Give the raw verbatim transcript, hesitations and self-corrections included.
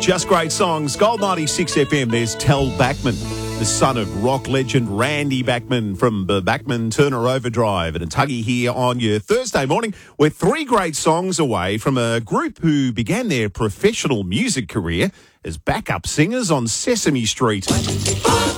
Just great songs. Gold ninety-six F M, there's Tel Bachman, the son of rock legend Randy Bachman from the Bachman Turner Overdrive. And a Tuggy here on your Thursday morning. We're three great songs away from a group who began their professional music career as backup singers on Sesame Street.